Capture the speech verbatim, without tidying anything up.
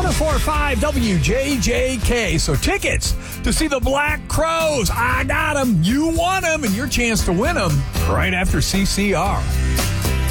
one oh four point five W J J K. So tickets to see the Black Crowes. I got them. You want them, and your chance to win them right after C C R.